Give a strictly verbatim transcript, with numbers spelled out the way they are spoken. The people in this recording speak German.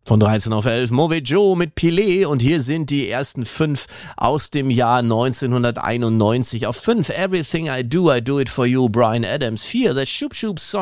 Von dreizehn auf elf, Mauvais Joe mit Pilé und hier sind die ersten fünf aus dem Jahr neunzehnhunderteinundneunzig. Auf fünf, Everything I Do, I Do It For You, Bryan Adams. vier, The Shoop Shoop Song.